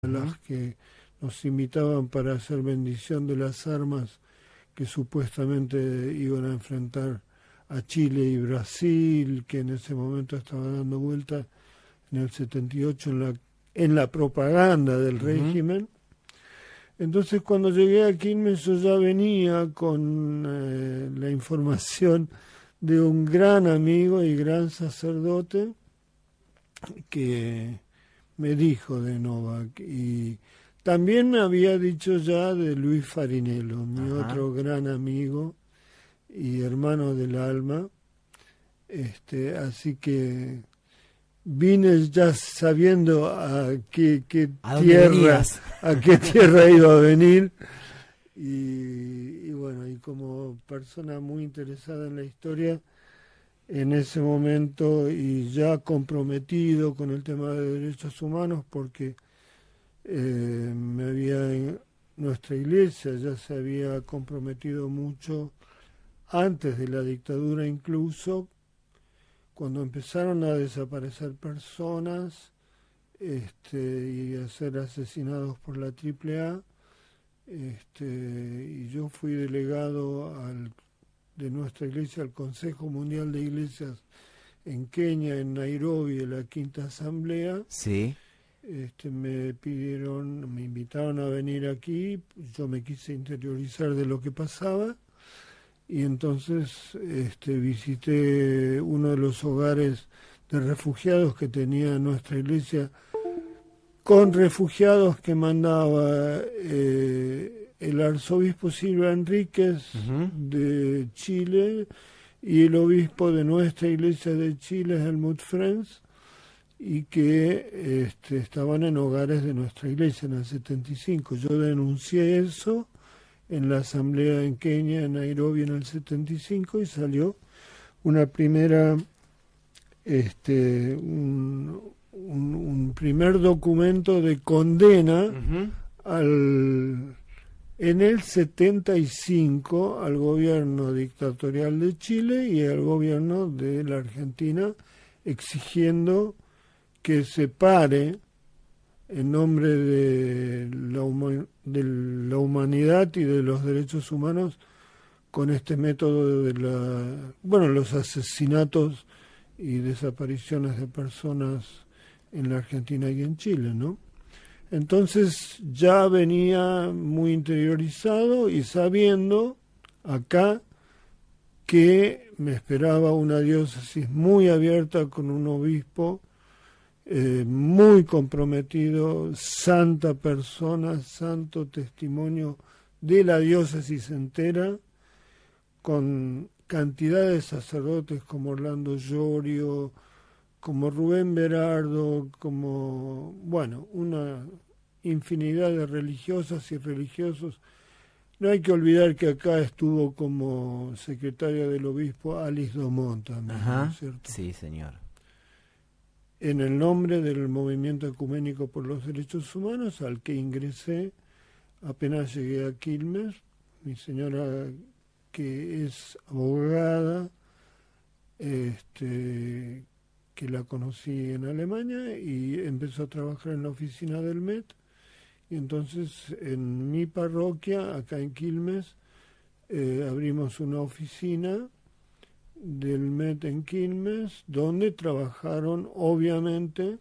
las que nos invitaban para hacer bendición de las armas que supuestamente iban a enfrentar a Chile y Brasil, que en ese momento estaba dando vuelta en el 78 en la propaganda del régimen. Entonces cuando llegué a Quilmes yo ya venía con la información de un gran amigo y gran sacerdote que me dijo de Novak, y también me había dicho ya de Luis Farinello, mi otro gran amigo y hermano del alma, así que vine ya sabiendo a qué tierra iba a venir, y bueno, y como persona muy interesada en la historia en ese momento y ya comprometido con el tema de derechos humanos, porque nuestra iglesia ya se había comprometido mucho antes de la dictadura, incluso cuando empezaron a desaparecer personas y a ser asesinados por la AAA, y yo fui delegado de nuestra iglesia al Consejo Mundial de Iglesias en Kenia, en Nairobi, en la Quinta Asamblea. Sí. Me invitaron a venir aquí, yo me quise interiorizar de lo que pasaba, y entonces visité uno de los hogares de refugiados que tenía nuestra iglesia, con refugiados que mandaba el arzobispo Silva Enríquez de Chile y el obispo de nuestra iglesia de Chile, Helmut Frenz, y que estaban en hogares de nuestra iglesia en el 75. Yo denuncié eso en la asamblea en Kenia, en Nairobi, en el 75, y salió una primera un primer documento de condena en el 75 al gobierno dictatorial de Chile y al gobierno de la Argentina, exigiendo que se pare en nombre de la humanidad y de los derechos humanos con este método de los asesinatos y desapariciones de personas en la Argentina y en Chile, ¿no? Entonces ya venía muy interiorizado y sabiendo acá que me esperaba una diócesis muy abierta con un obispo muy comprometido, santa persona, santo testimonio de la diócesis entera, con cantidad de sacerdotes como Orlando Llorio, como Rubén Berardo, como, bueno, una infinidad de religiosas y religiosos. No hay que olvidar que acá estuvo como secretaria del obispo Alice Domont también, ¿no es cierto? Sí, señor. En el nombre del Movimiento Ecuménico por los Derechos Humanos, al que ingresé apenas llegué a Quilmes. Mi señora, que es abogada, que la conocí en Alemania, y empezó a trabajar en la oficina del MET, y entonces en mi parroquia, acá en Quilmes, abrimos una oficina del MET en Quilmes, donde trabajaron obviamente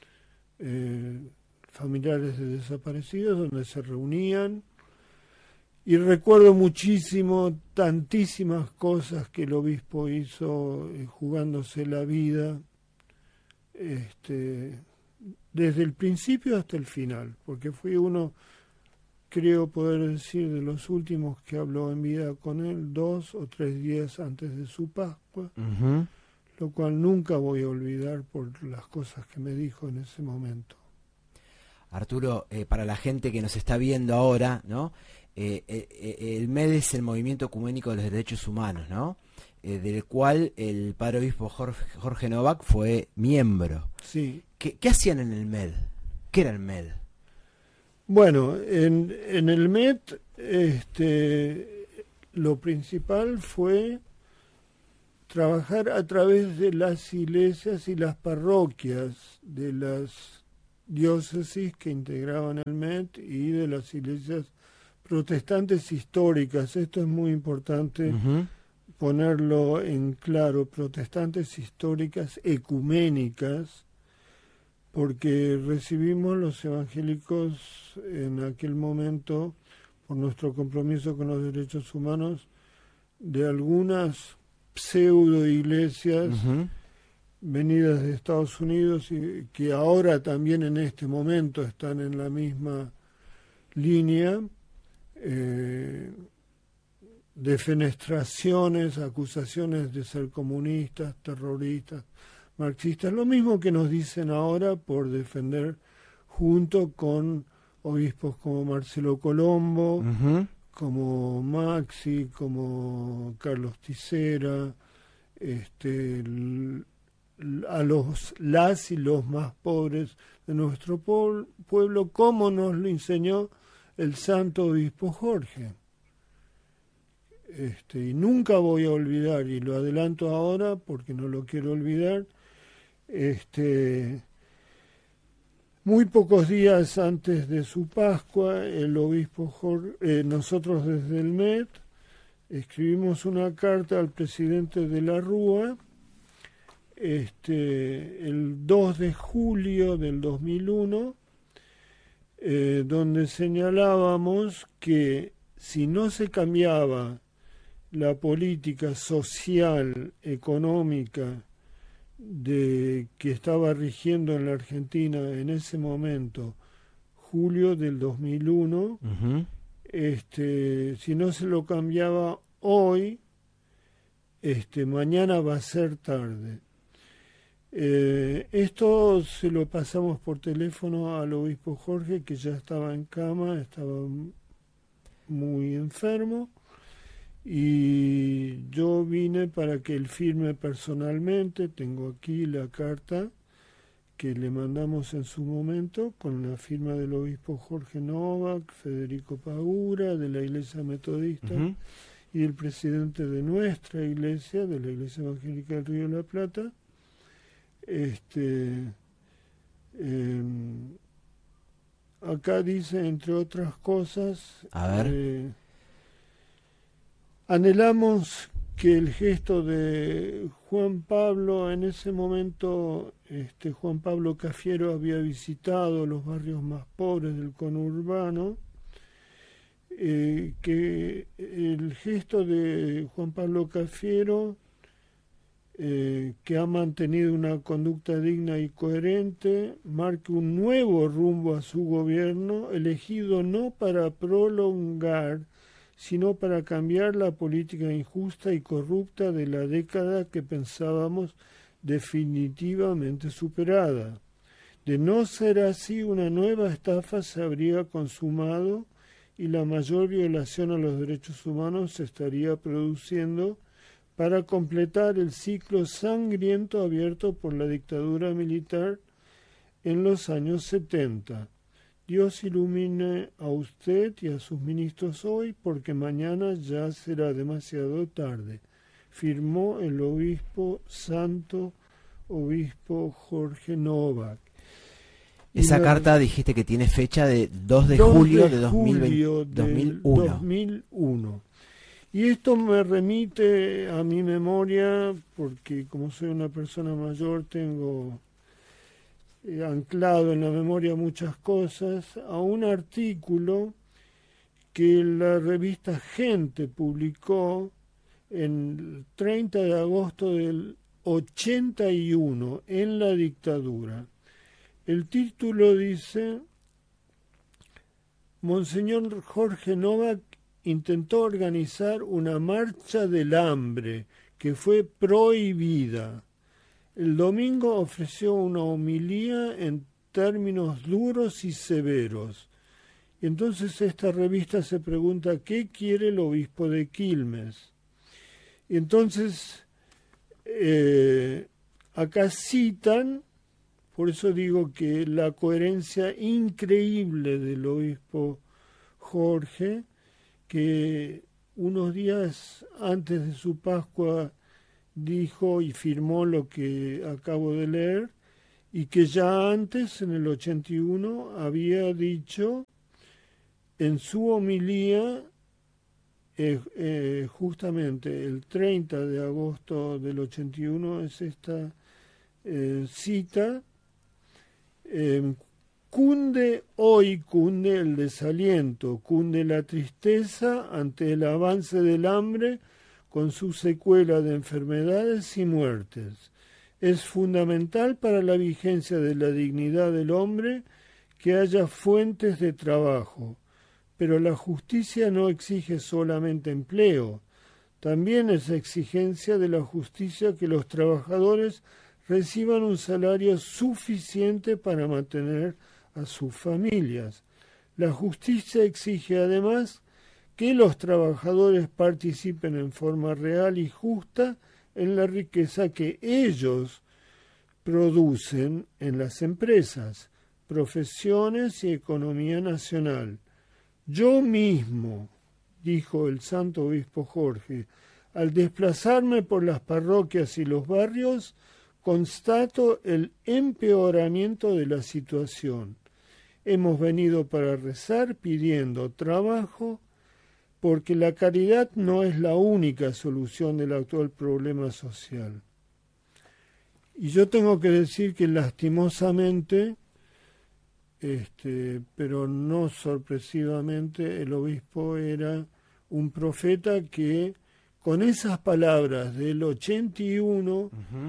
familiares de desaparecidos, donde se reunían, y recuerdo muchísimo, tantísimas cosas que el obispo hizo, jugándose la vida, desde el principio hasta el final, porque fui uno, creo poder decir, de los últimos que habló en vida con él 2 o 3 días antes de su Pascua, lo cual nunca voy a olvidar por las cosas que me dijo en ese momento. Arturo, para la gente que nos está viendo ahora, ¿no? El MED es el Movimiento Ecuménico de los Derechos Humanos, ¿no? Del cual el padre obispo Jorge Novak fue miembro. Sí. ¿Qué hacían en el MED? ¿Qué era el MED? Bueno, en el MET lo principal fue trabajar a través de las iglesias y las parroquias de las diócesis que integraban el MET y de las iglesias protestantes históricas. Esto es muy importante ponerlo en claro, protestantes históricas ecuménicas, porque recibimos los evangélicos en aquel momento, por nuestro compromiso con los derechos humanos, de algunas pseudo iglesias venidas de Estados Unidos y que ahora también en este momento están en la misma línea, defenestraciones, acusaciones de ser comunistas, terroristas, marxistas, lo mismo que nos dicen ahora por defender, junto con obispos como Marcelo Colombo, como Maxi, como Carlos Tisera, a las y los más pobres de nuestro pueblo, como nos lo enseñó el santo obispo Jorge. Y nunca voy a olvidar, y lo adelanto ahora porque no lo quiero olvidar, muy pocos días antes de su Pascua, el obispo Jorge, nosotros desde el MET escribimos una carta al presidente de la Rúa, el 2 de julio del 2001, donde señalábamos que si no se cambiaba la política social, económica, que estaba rigiendo en la Argentina en ese momento, julio del 2001, si no se lo cambiaba hoy, mañana va a ser tarde. Esto se lo pasamos por teléfono al obispo Jorge, que ya estaba en cama, estaba muy enfermo, y yo vine para que él firme personalmente. Tengo aquí la carta que le mandamos en su momento con la firma del obispo Jorge Novak, Federico Pagura, de la Iglesia Metodista, y del presidente de nuestra iglesia, de la Iglesia Evangélica del Río de la Plata. Acá dice, entre otras cosas, a ver, anhelamos que el gesto de Juan Pablo, en ese momento Juan Pablo Cafiero había visitado los barrios más pobres del conurbano, que el gesto de Juan Pablo Cafiero, que ha mantenido una conducta digna y coherente, marque un nuevo rumbo a su gobierno, elegido no para prolongar, sino para cambiar la política injusta y corrupta de la década que pensábamos definitivamente superada. De no ser así, una nueva estafa se habría consumado y la mayor violación a los derechos humanos se estaría produciendo para completar el ciclo sangriento abierto por la dictadura militar en los años 70. Dios ilumine a usted y a sus ministros hoy, porque mañana ya será demasiado tarde. Firmó el santo obispo Jorge Novak. Esa carta dijiste que tiene fecha de 2 de julio de 2001. Y esto me remite a mi memoria, porque como soy una persona mayor, tengo anclado en la memoria muchas cosas, a un artículo que la revista Gente publicó en el 30 de agosto del 81, en la dictadura. El título dice: Monseñor Jorge Novak intentó organizar una marcha del hambre que fue prohibida. El domingo ofreció una homilía en términos duros y severos. Y entonces esta revista se pregunta, ¿qué quiere el obispo de Quilmes? Y entonces acá citan, por eso digo que la coherencia increíble del obispo Jorge, que unos días antes de su Pascua dijo y firmó lo que acabo de leer, y que ya antes, en el 81, había dicho en su homilía, justamente el 30 de agosto del 81 es esta cita, cunde el desaliento, cunde la tristeza ante el avance del hambre con su secuela de enfermedades y muertes. Es fundamental para la vigencia de la dignidad del hombre que haya fuentes de trabajo, pero la justicia no exige solamente empleo, también es exigencia de la justicia que los trabajadores reciban un salario suficiente para mantener a sus familias. La justicia exige además que los trabajadores participen en forma real y justa en la riqueza que ellos producen en las empresas, profesiones y economía nacional. Yo mismo, dijo el santo obispo Jorge, al desplazarme por las parroquias y los barrios, constato el empeoramiento de la situación. Hemos venido para rezar pidiendo trabajo, porque la caridad no es la única solución del actual problema social. Y yo tengo que decir que lastimosamente, pero no sorpresivamente, el obispo era un profeta que con esas palabras del 81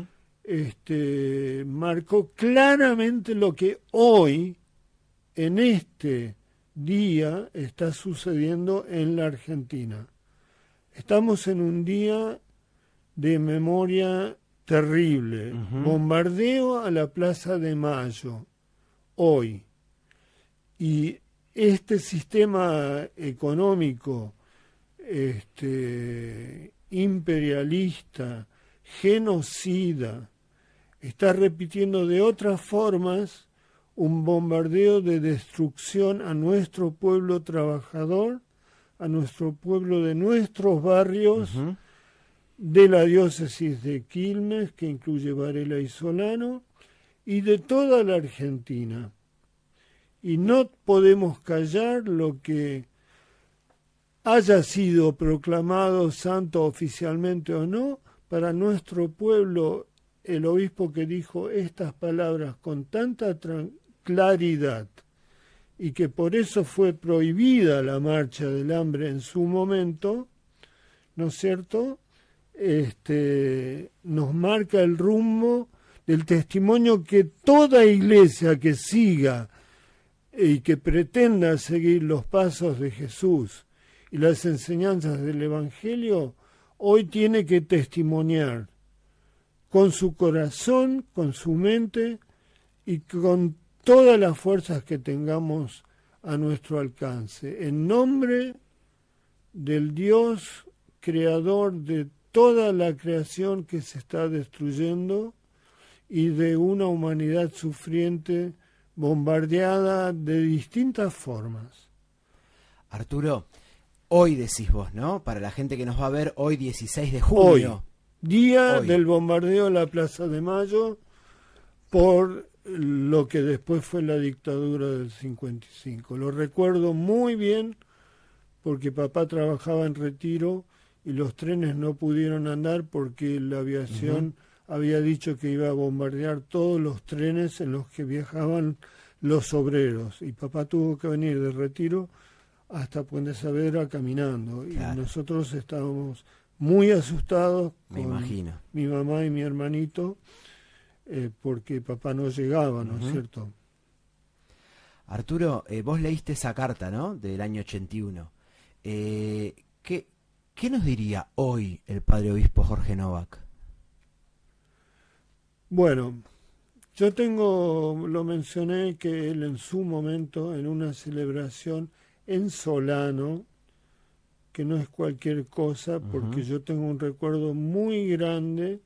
marcó claramente lo que hoy, en este día, está sucediendo en la Argentina. Estamos en un día de memoria terrible. Bombardeo a la Plaza de Mayo, hoy. Y este sistema económico imperialista, genocida, está repitiendo de otras formas un bombardeo de destrucción a nuestro pueblo trabajador, a nuestro pueblo de nuestros barrios, de la diócesis de Quilmes, que incluye Varela y Solano, y de toda la Argentina. Y no podemos callar lo que haya sido proclamado santo oficialmente o no, para nuestro pueblo, el obispo que dijo estas palabras con tanta claridad y que por eso fue prohibida la marcha del hambre en su momento, ¿no es cierto?, nos marca el rumbo del testimonio que toda iglesia que siga y que pretenda seguir los pasos de Jesús y las enseñanzas del Evangelio, hoy tiene que testimoniar con su corazón, con su mente y con todas las fuerzas que tengamos a nuestro alcance, en nombre del Dios creador de toda la creación que se está destruyendo y de una humanidad sufriente, bombardeada de distintas formas. Arturo, hoy decís vos, ¿no? Para la gente que nos va a ver hoy 16 de junio. Hoy, día del bombardeo a la Plaza de Mayo por lo que después fue la dictadura del 55. Lo recuerdo muy bien porque papá trabajaba en Retiro y los trenes no pudieron andar porque la aviación había dicho que iba a bombardear todos los trenes en los que viajaban los obreros. Y papá tuvo que venir de Retiro hasta Puente Saavedra caminando. Claro. Y nosotros estábamos muy asustados con mi mamá y mi hermanito porque papá no llegaba, ¿no es cierto? Arturo, vos leíste esa carta, ¿no?, del año 81. ¿Qué nos diría hoy el padre obispo Jorge Novak? Bueno, yo lo mencioné que él en su momento, en una celebración en Solano, que no es cualquier cosa, porque yo tengo un recuerdo muy grande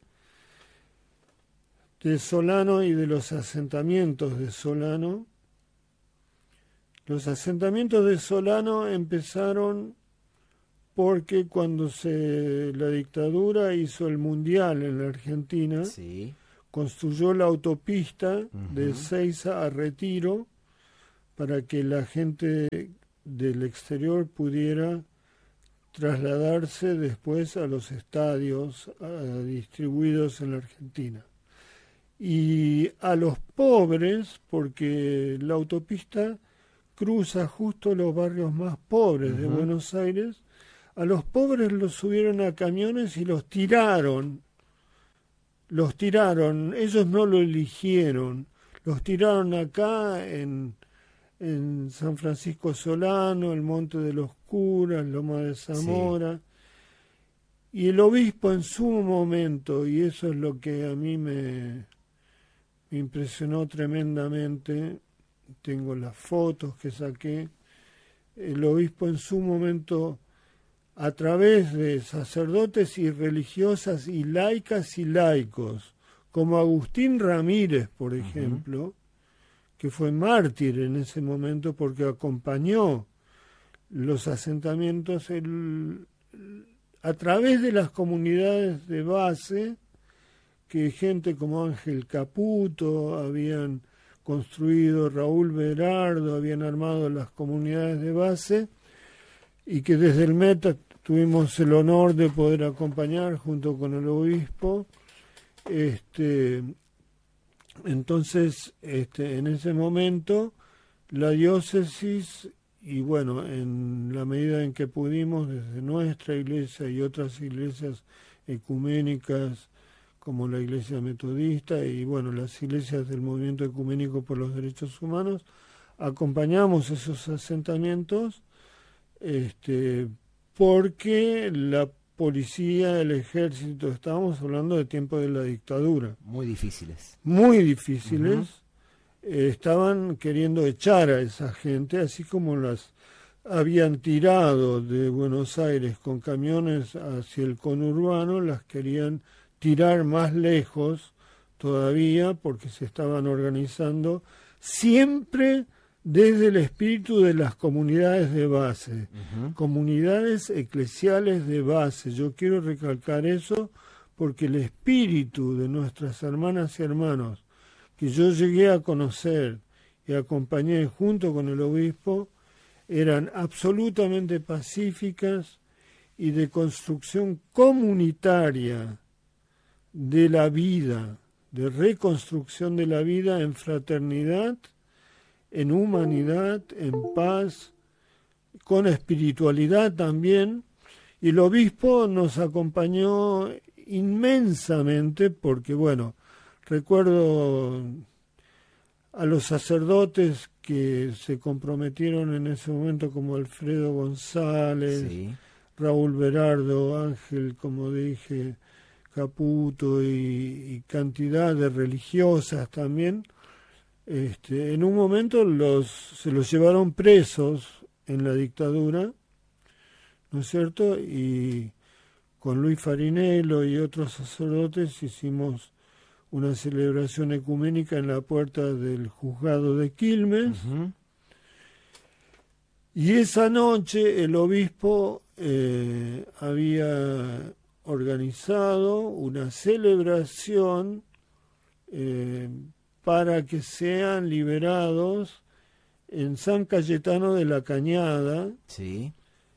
de Solano y de los asentamientos de Solano. Los asentamientos de Solano empezaron porque cuando la dictadura hizo el mundial en la Argentina, construyó la autopista Ujú. de Ezeiza a Retiro para que la gente del exterior pudiera trasladarse después a los estadios distribuidos en la Argentina. Y a los pobres, porque la autopista cruza justo los barrios más pobres de Ujú. Buenos Aires, a los pobres los subieron a camiones y los tiraron, ellos no lo eligieron, los tiraron acá en San Francisco Solano, el Monte de los Curas, Loma de Zamora, y el obispo en su momento, y eso es lo que a mí me impresionó tremendamente, tengo las fotos que saqué, el obispo en su momento, a través de sacerdotes y religiosas y laicas y laicos, como Agustín Ramírez, por ejemplo, que fue mártir en ese momento porque acompañó los asentamientos a través de las comunidades de base, que gente como Ángel Caputo habían construido, Raúl Berardo, habían armado las comunidades de base, y que desde el META tuvimos el honor de poder acompañar junto con el obispo. Entonces, en ese momento, la diócesis, y bueno, en la medida en que pudimos, desde nuestra iglesia y otras iglesias ecuménicas, como la iglesia metodista y bueno, las iglesias del movimiento ecuménico por los derechos humanos, acompañamos esos asentamientos, porque la policía, el ejército, estábamos hablando de tiempo de la dictadura. Muy difíciles. Muy difíciles. Estaban queriendo echar a esa gente, así como las habían tirado de Buenos Aires con camiones hacia el conurbano, las querían tirar más lejos todavía porque se estaban organizando siempre desde el espíritu de las comunidades de base, comunidades eclesiales de base. Yo quiero recalcar eso porque el espíritu de nuestras hermanas y hermanos que yo llegué a conocer y acompañé junto con el obispo eran absolutamente pacíficas y de construcción comunitaria de la vida, de reconstrucción de la vida en fraternidad, en humanidad, en paz, con espiritualidad también. Y el obispo nos acompañó inmensamente porque, bueno, recuerdo a los sacerdotes que se comprometieron en ese momento como Alfredo González, Sí. Raúl Berardo, Ángel, como dije, Caputo y cantidad de religiosas también. En un momento se los llevaron presos en la dictadura, ¿no es cierto? Y con Luis Farinello y otros sacerdotes hicimos una celebración ecuménica en la puerta del juzgado de Quilmes. Y esa noche el obispo había organizado una celebración para que sean liberados en San Cayetano de la Cañada. Sí.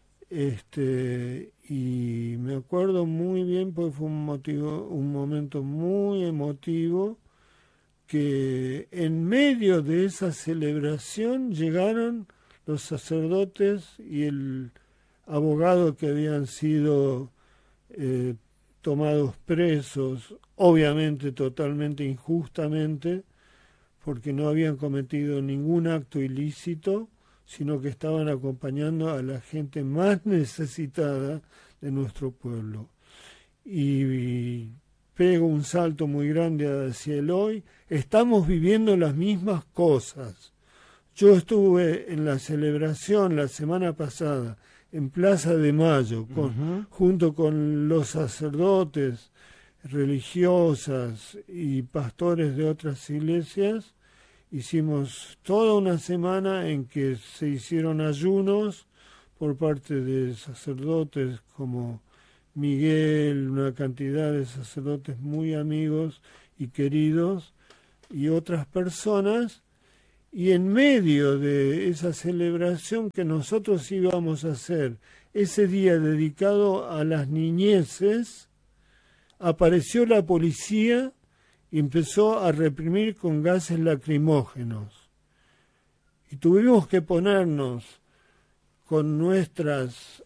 Y me acuerdo muy bien porque fue un momento muy emotivo, que en medio de esa celebración llegaron los sacerdotes y el abogado que habían sido tomados presos, obviamente totalmente injustamente, porque no habían cometido ningún acto ilícito, sino que estaban acompañando a la gente más necesitada de nuestro pueblo. Y pego un salto muy grande hacia el hoy. Estamos viviendo las mismas cosas. Yo estuve en la celebración la semana pasada en Plaza de Mayo, junto con los sacerdotes, religiosas y pastores de otras iglesias. Hicimos toda una semana en que se hicieron ayunos por parte de sacerdotes como Miguel, una cantidad de sacerdotes muy amigos y queridos y otras personas, y en medio de esa celebración que nosotros íbamos a hacer ese día dedicado a las niñeces, apareció la policía y empezó a reprimir con gases lacrimógenos. Y tuvimos que ponernos con nuestras,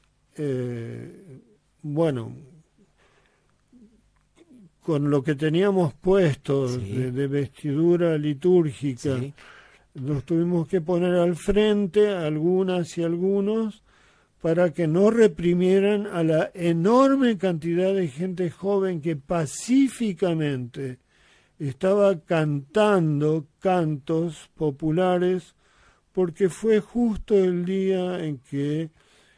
con lo que teníamos puesto de vestidura litúrgica, nos tuvimos que poner al frente, algunas y algunos, para que no reprimieran a la enorme cantidad de gente joven que pacíficamente estaba cantando cantos populares, porque fue justo el día en que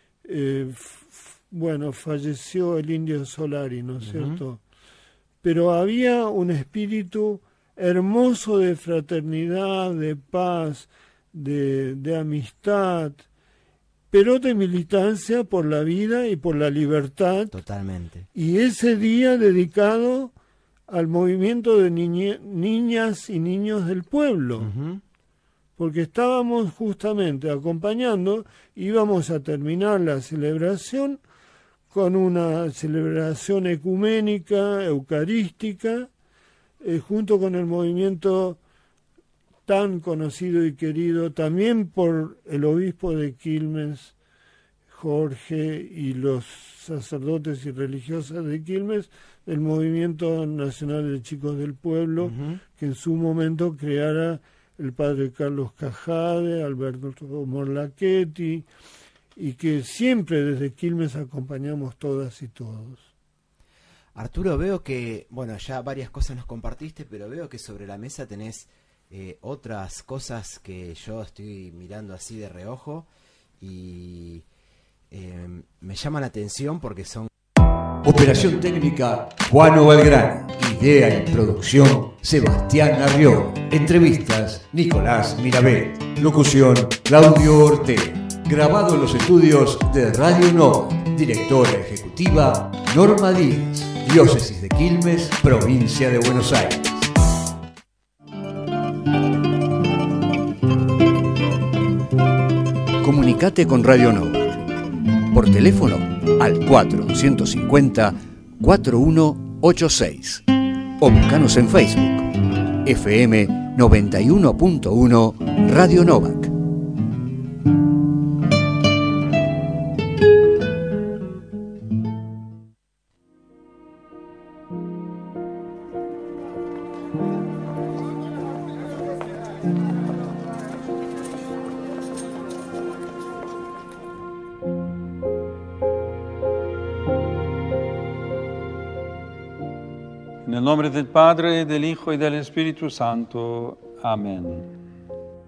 falleció el Indio Solari, ¿no es cierto? Pero había un espíritu hermoso de fraternidad, de paz, de amistad, pero de militancia por la vida y por la libertad. Totalmente. Y ese día dedicado al movimiento de niñas y niños del pueblo. Porque estábamos justamente acompañando, íbamos a terminar la celebración con una celebración ecuménica, eucarística, junto con el movimiento tan conocido y querido también por el obispo de Quilmes, Jorge, y los sacerdotes y religiosas de Quilmes, del Movimiento Nacional de Chicos del Pueblo, que en su momento creara el padre Carlos Cajade, Alberto Morlachetti, y que siempre desde Quilmes acompañamos todas y todos. Arturo, veo que, ya varias cosas nos compartiste, pero veo que sobre la mesa tenés otras cosas que yo estoy mirando así de reojo y me llaman la atención porque son... Operación técnica Juan Valgrán. Idea y producción Sebastián Arrió. Entrevistas Nicolás Mirabet. Locución Claudio Ortega. Grabado en los estudios de Radio Nova. Directora ejecutiva Norma Díaz. Diócesis de Quilmes, provincia de Buenos Aires. Comunicate con Radio Nova. Por teléfono al 450-4186 o buscanos en Facebook FM 91.1 Radio Novak. En el nombre del Padre, del Hijo y del Espíritu Santo. Amén.